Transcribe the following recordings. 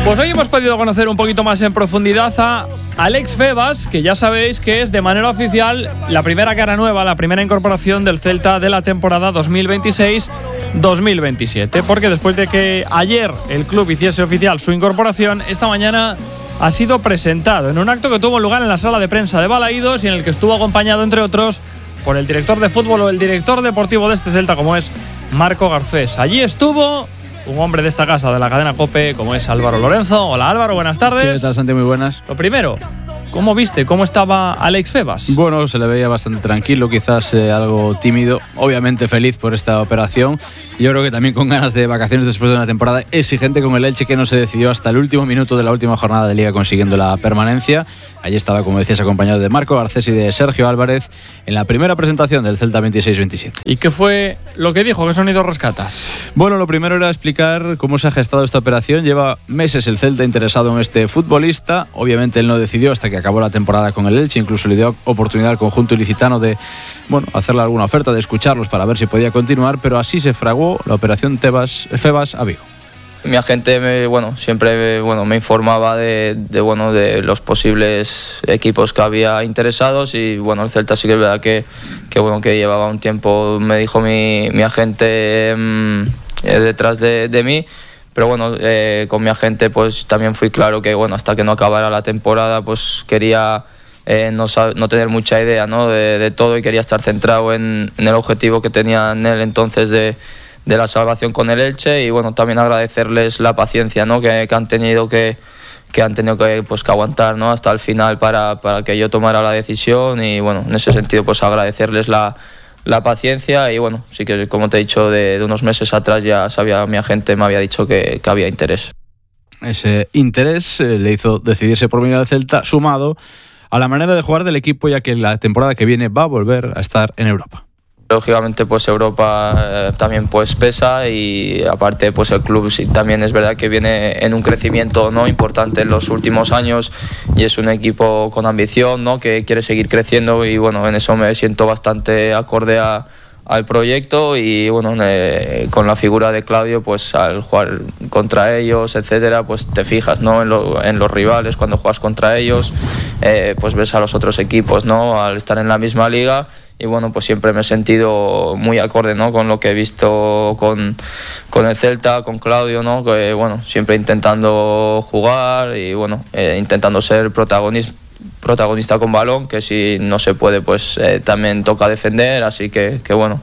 Pues hoy hemos podido conocer un poquito más en profundidad a Alex Febas, que ya sabéis que es de manera oficial la primera cara nueva, la primera incorporación del Celta de la temporada 2026-2027. Porque después de que ayer el club hiciese oficial su incorporación, esta mañana ha sido presentado en un acto que tuvo lugar en la sala de prensa de Balaídos y en el que estuvo acompañado, entre otros, por el director de fútbol o el director deportivo de este Celta, como es Marco Garcés. Allí estuvo un hombre de esta casa, de la cadena COPE, como es Álvaro Lorenzo. Hola Álvaro, buenas tardes. ¿Qué tal, Santi? Muy buenas. Lo primero, ¿cómo viste? ¿Cómo estaba Alex Febas? Bueno, se le veía bastante tranquilo, quizás algo tímido, obviamente feliz por esta operación. Yo creo que también con ganas de vacaciones después de una temporada exigente con el Elche, que no se decidió hasta el último minuto de la última jornada de Liga consiguiendo la permanencia. Allí estaba, como decías, acompañado de Marco Garcés y de Sergio Álvarez en la primera presentación del Celta 26-27. ¿Y qué fue lo que dijo? ¿Qué sonido rescatas? Bueno, lo primero era explicar cómo se ha gestado esta operación. Lleva meses el Celta interesado en este futbolista. Obviamente él no decidió hasta que acabó la temporada con el Elche. Incluso le dio oportunidad al conjunto ilicitano de hacerle alguna oferta, de escucharlos para ver si podía continuar. Pero así se fraguó la operación Febas a Vigo. Mi agente siempre me informaba de los posibles equipos que había interesados y el Celta sí que es verdad que llevaba un tiempo, me dijo mi agente detrás de mí, pero con mi agente pues también fui claro que hasta que no acabara la temporada pues quería no tener mucha idea, ¿no? de todo, y quería estar centrado en el objetivo que tenía en él entonces de la salvación con el Elche, y también agradecerles la paciencia, ¿no? que han tenido que aguantar, ¿no? hasta el final para que yo tomara la decisión, y en ese sentido pues agradecerles la paciencia, y sí que, como te he dicho, de unos meses atrás ya sabía, mi agente me había dicho que había interés. Ese interés le hizo decidirse por venir al Celta, sumado a la manera de jugar del equipo, ya que la temporada que viene va a volver a estar en Europa. Lógicamente pues Europa también pues pesa, y aparte pues el club sí, también es verdad que viene en un crecimiento, ¿no? importante en los últimos años, y es un equipo con ambición, ¿no? que quiere seguir creciendo, y en eso me siento bastante acorde al proyecto, y con la figura de Claudio pues al jugar contra ellos, etcétera, pues te fijas, ¿no? en los rivales cuando juegas contra ellos, pues ves a los otros equipos, ¿no? al estar en la misma liga. Y pues siempre me he sentido muy acorde, ¿no? con lo que he visto con el Celta, con Claudio, ¿no? que siempre intentando jugar y intentando ser protagonista con balón, que si no se puede pues también toca defender, así que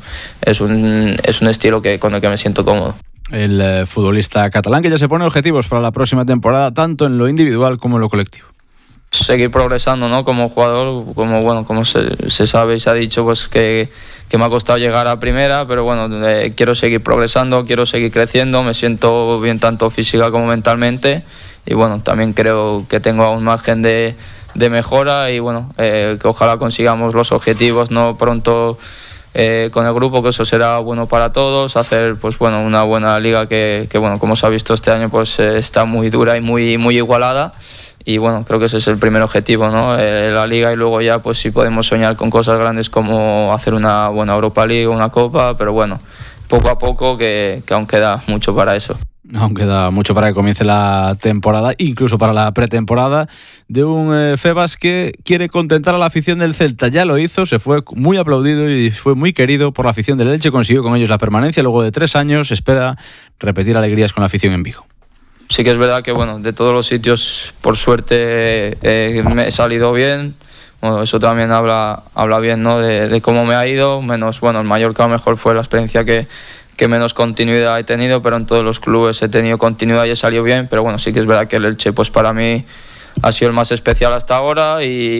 es un estilo con el que me siento cómodo. El futbolista catalán, que ya se pone objetivos para la próxima temporada, tanto en lo individual como en lo colectivo. Seguir progresando, ¿no? como jugador, como se sabe y se ha dicho, pues que me ha costado llegar a primera, pero quiero seguir progresando, quiero seguir creciendo, me siento bien tanto física como mentalmente, y también creo que tengo un margen de mejora, y que ojalá consigamos los objetivos, ¿no? pronto con el grupo, que eso será bueno para todos, hacer pues una buena liga que como se ha visto este año pues está muy dura y muy igualada, y creo que ese es el primer objetivo, ¿no? La liga, y luego ya pues si podemos soñar con cosas grandes como hacer una buena Europa League o una Copa, pero poco a poco, que aún queda mucho para eso. Aún queda mucho para que comience la temporada, incluso para la pretemporada, de un Febas que quiere contentar a la afición del Celta. Ya lo hizo, se fue muy aplaudido y fue muy querido por la afición del Elche, consiguió con ellos la permanencia. Luego de 3 años espera repetir alegrías con la afición en Vigo. Sí que es verdad que de todos los sitios, por suerte, me he salido bien. Eso también habla bien, ¿no? de cómo me ha ido, menos el Mallorca a lo mejor fue la experiencia que menos continuidad he tenido, pero en todos los clubes he tenido continuidad y he salido bien. Pero sí que es verdad que el Elche pues para mí ha sido el más especial hasta ahora, y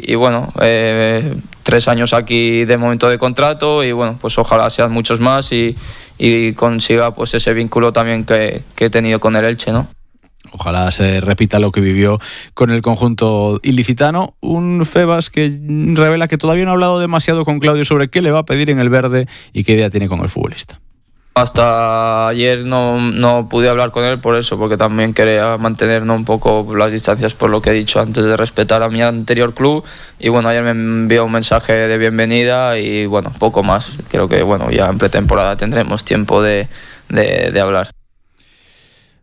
3 años aquí de momento de contrato, y pues ojalá sean muchos más y consiga pues ese vínculo también que he tenido con el Elche, ¿no? Ojalá se repita lo que vivió con el conjunto ilicitano. Un Febas que revela que todavía no ha hablado demasiado con Claudio sobre qué le va a pedir en el verde y qué idea tiene con el futbolista. Hasta ayer no pude hablar con él por eso, porque también quería mantener un poco las distancias, por lo que he dicho antes, de respetar a mi anterior club. Y ayer me envió un mensaje de bienvenida y poco más. Creo que ya en pretemporada tendremos tiempo de hablar.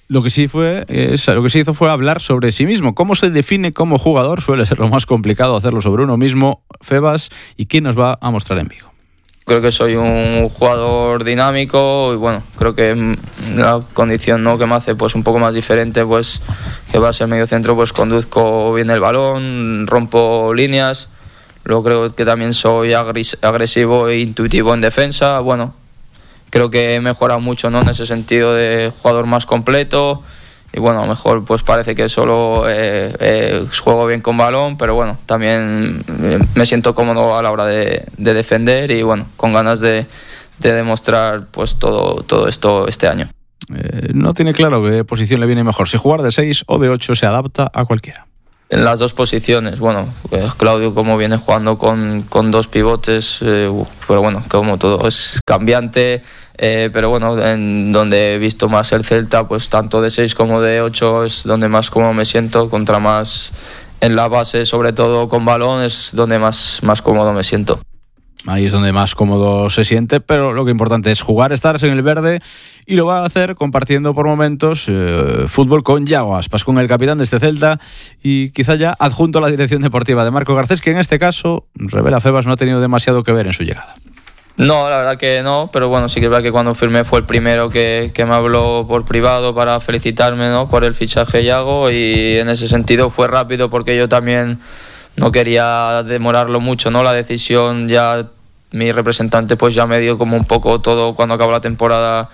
Lo que sí hizo fue hablar sobre sí mismo. ¿Cómo se define como jugador? Suele ser lo más complicado hacerlo sobre uno mismo. Febas, ¿y qué nos va a mostrar en Vigo? Creo que soy un jugador dinámico y bueno, creo que la condición, ¿no?, que me hace pues un poco más diferente, pues que va a ser medio centro, pues conduzco bien el balón, rompo líneas. Luego creo que también soy agresivo e intuitivo en defensa. Bueno, creo que he mejorado mucho, ¿no?, en ese sentido de jugador más completo. Y bueno, a lo mejor pues parece que solo juego bien con balón, pero bueno, también me siento cómodo a la hora de defender y bueno, con ganas de demostrar pues todo esto este año. No tiene claro qué posición le viene mejor, si jugar de 6 o de 8, se adapta a cualquiera. En las dos posiciones, bueno, Claudio como viene jugando con dos pivotes, pero bueno, como todo es cambiante. Pero bueno, en donde he visto más el Celta, pues tanto de 6 como de 8 es donde más cómodo me siento, contra más en la base, sobre todo con balón, es donde más cómodo me siento. Ahí es donde más cómodo se siente, pero lo que importante es jugar, estar en el verde, y lo va a hacer compartiendo por momentos fútbol con Yago Aspas, con el capitán de este Celta y quizá ya adjunto a la dirección deportiva de Marco Garcés, que en este caso, revela Febas, no ha tenido demasiado que ver en su llegada. No, la verdad que no, pero bueno, sí que es verdad que cuando firmé fue el primero que me habló por privado para felicitarme, ¿no?, por el fichaje Yago, y en ese sentido fue rápido porque yo también no quería demorarlo mucho, ¿no? La decisión ya, mi representante pues ya me dio como un poco todo cuando acabó la temporada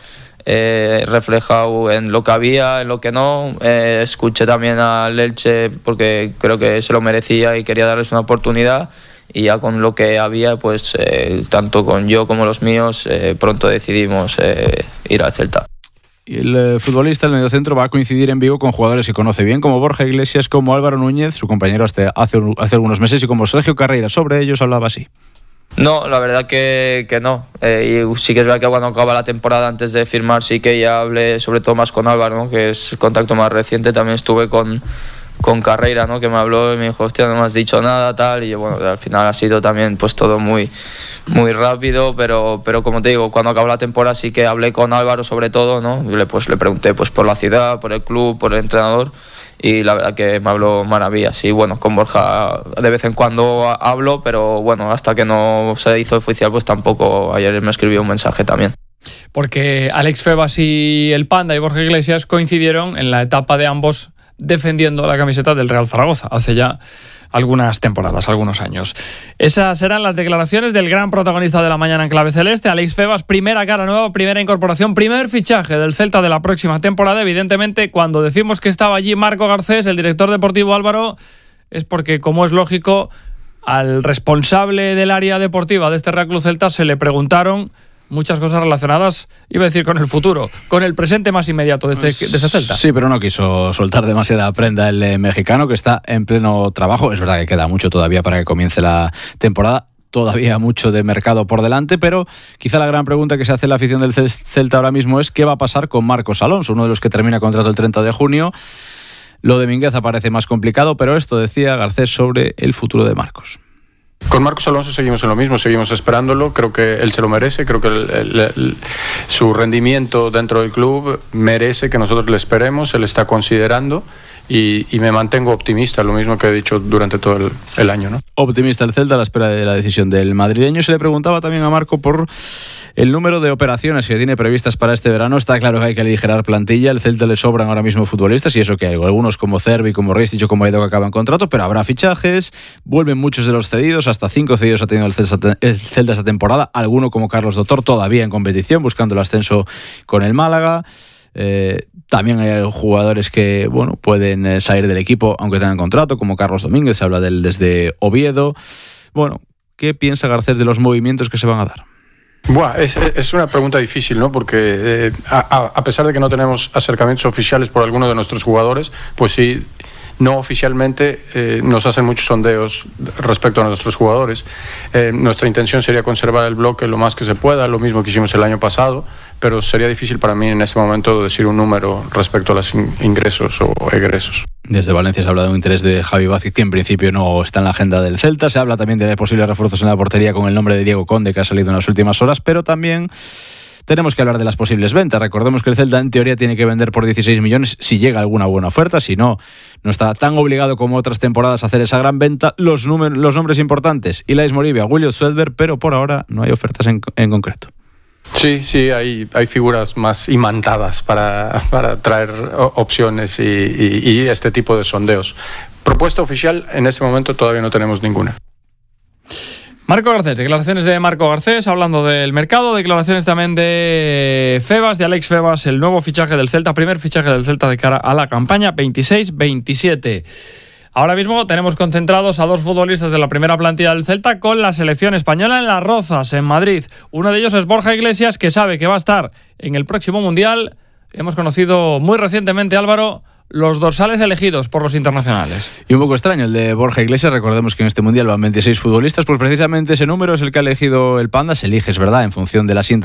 reflejado en lo que había, en lo que no. Escuché también al Elche porque creo que se lo merecía y quería darles una oportunidad. Y ya con lo que había, pues tanto con yo como los míos, pronto decidimos ir al Celta. Y el futbolista del mediocentro va a coincidir en Vigo con jugadores que conoce bien, como Borja Iglesias, como Álvaro Núñez, su compañero hasta hace algunos meses, y como Sergio Carreira. Sobre ellos hablaba así. No, la verdad que no. Y sí que es verdad que cuando acaba la temporada, antes de firmar, sí que ya hablé sobre todo más con Álvaro, ¿no?, que es el contacto más reciente. También estuve con Carreira, ¿no?, que me habló y me dijo, hostia, no me has dicho nada, tal. Y bueno, al final ha sido también pues todo muy rápido, pero como te digo, cuando acabó la temporada sí que hablé con Álvaro sobre todo, ¿no? Y le pregunté pues por la ciudad, por el club, por el entrenador, y la verdad que me habló maravillas. Y bueno, con Borja de vez en cuando hablo, pero bueno, hasta que no se hizo oficial, pues tampoco. Ayer me escribió un mensaje también. Porque Alex Febas y el Panda y Borja Iglesias coincidieron en la etapa de ambos defendiendo la camiseta del Real Zaragoza hace ya algunas temporadas, algunos años. Esas serán las declaraciones del gran protagonista de la mañana en clave celeste, Alex Febas, primera cara nueva, primera incorporación, primer fichaje del Celta de la próxima temporada. Evidentemente, cuando decimos que estaba allí Marco Garcés, el director deportivo Álvaro, es porque, como es lógico, al responsable del área deportiva de este Real Club Celta se le preguntaron muchas cosas relacionadas, iba a decir con el futuro, con el presente más inmediato de ese Celta. Sí, pero no quiso soltar demasiada prenda el mexicano, que está en pleno trabajo. Es verdad que queda mucho todavía para que comience la temporada, todavía mucho de mercado por delante, pero quizá la gran pregunta que se hace la afición del Celta ahora mismo es qué va a pasar con Marcos Alonso, uno de los que termina contrato el 30 de junio. Lo de Mingueza parece más complicado, pero esto decía Garcés sobre el futuro de Marcos. Con Marcos Alonso seguimos en lo mismo, seguimos esperándolo. Creo que él se lo merece, creo que su rendimiento dentro del club merece que nosotros le esperemos. Se le está considerando y me mantengo optimista, lo mismo que he dicho durante todo el año, ¿no? Optimista el Celta a la espera de la decisión del madrileño. Se le preguntaba también a Marco por el número de operaciones que tiene previstas para este verano. Está claro que hay que aligerar plantilla. El Celta le sobran ahora mismo futbolistas, y eso que hay algunos como Cervi, como Ristic o como Edo que acaban contrato, pero habrá fichajes. Vuelven muchos de los cedidos, hasta 5 cedidos ha tenido el Celta esta temporada. Alguno como Carlos Doctor todavía en competición, buscando el ascenso con el Málaga. También hay jugadores que pueden salir del equipo aunque tengan contrato, como Carlos Domínguez, se habla de él desde Oviedo. Bueno, ¿qué piensa Garcés de los movimientos que se van a dar? Es una pregunta difícil, ¿no? Porque a pesar de que no tenemos acercamientos oficiales por alguno de nuestros jugadores, pues sí, no oficialmente nos hacen muchos sondeos respecto a nuestros jugadores. Nuestra intención sería conservar el bloque lo más que se pueda, lo mismo que hicimos el año pasado, pero sería difícil para mí en este momento decir un número respecto a los ingresos o egresos. Desde Valencia se habla de un interés de Javi Vázquez, que en principio no está en la agenda del Celta. Se habla también de posibles refuerzos en la portería con el nombre de Diego Conde, que ha salido en las últimas horas, pero también tenemos que hablar de las posibles ventas. Recordemos que el Celta en teoría tiene que vender por 16 millones si llega alguna buena oferta, si no, no está tan obligado como otras temporadas a hacer esa gran venta. Los nombres importantes: Ilais Moribia, William Swedberg, pero por ahora no hay ofertas en concreto. Sí, hay figuras más imantadas para traer opciones y este tipo de sondeos. Propuesta oficial, en este momento todavía no tenemos ninguna. Marco Garcés, declaraciones de Marco Garcés hablando del mercado, declaraciones también de Febas, de Alex Febas, el nuevo fichaje del Celta, primer fichaje del Celta de cara a la campaña 26-27. Ahora mismo tenemos concentrados a dos futbolistas de la primera plantilla del Celta con la selección española en Las Rozas, en Madrid. Uno de ellos es Borja Iglesias, que sabe que va a estar en el próximo Mundial. Hemos conocido muy recientemente, Álvaro, los dorsales elegidos por los internacionales. Y un poco extraño el de Borja Iglesias. Recordemos que en este Mundial van 26 futbolistas, pues precisamente ese número es el que ha elegido el Panda. Se elige, es verdad, en función de las